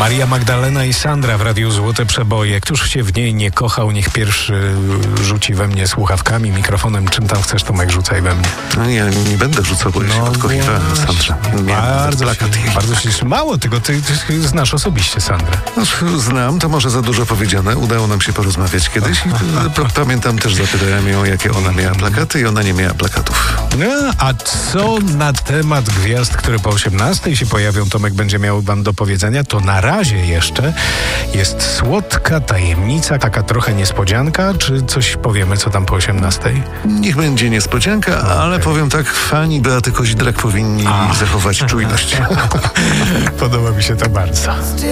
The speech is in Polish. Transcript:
Maria Magdalena i Sandra w Radiu Złote Przeboje. Któż się w niej nie kochał, niech pierwszy rzuci we mnie słuchawkami, mikrofonem. Czym tam chcesz, Tomek, rzucaj we mnie. No ja nie będę rzucał, bo ja się podkochiwałem na Sandrze. Bardzo się mało tego. Ty znasz osobiście Sandrę. No, znam, to może za dużo powiedziane. Udało nam się porozmawiać kiedyś. Pamiętam też, zapytałem ją, jakie ona miała plakaty i ona nie miała plakatów. No, a co na temat gwiazd, które po 18 się pojawią, Tomek będzie miał wam do powiedzenia, to na razie jeszcze jest słodka tajemnica, taka trochę niespodzianka, czy coś powiemy, co tam po 18? Niech będzie niespodzianka, ale powiem tak, fani Beaty Kozidrak powinni zachować czujność. Podoba mi się to bardzo.